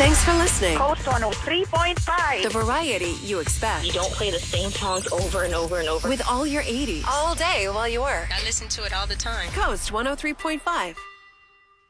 Thanks for listening. Coast 103.5. The variety you expect. You don't play the same songs over and over and over. With all your 80s. All day while you work. I listen to it all the time. Coast 103.5.